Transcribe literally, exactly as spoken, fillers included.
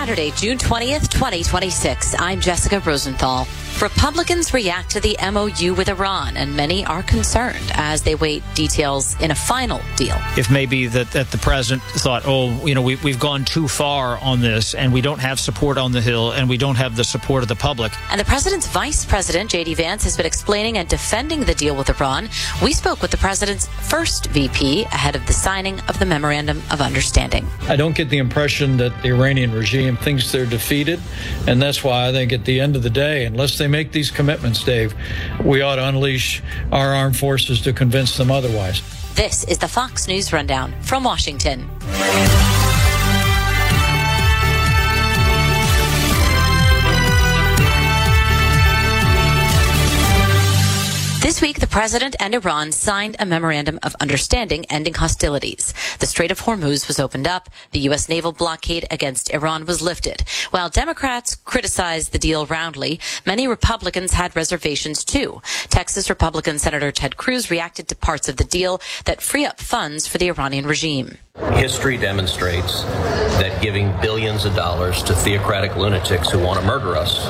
Saturday, June twentieth, twenty twenty-six. I'm Jessica Rosenthal. Republicans react to the M O U with Iran, and many are concerned as they wait details in a final deal. If maybe that, that the president thought, oh, you know, we, we've gone too far on this, and we don't have support on the Hill, and we don't have the support of the public. And the president's vice president, J D Vance, has been explaining and defending the deal with Iran. We spoke with the president's first V P ahead of the signing of the Memorandum of Understanding. I don't get the impression that the Iranian regime thinks they're defeated, and that's why I think at the end of the day, unless they make these commitments, Dave, we ought to unleash our armed forces to convince them otherwise. This is the Fox News Rundown from Washington. This week, the president and Iran signed a memorandum of understanding ending hostilities. The Strait of Hormuz was opened up. The U S naval blockade against Iran was lifted. While Democrats criticized the deal roundly, many Republicans had reservations too. Texas Republican Senator Ted Cruz reacted to parts of the deal that free up funds for the Iranian regime. History demonstrates that giving billions of dollars to theocratic lunatics who want to murder us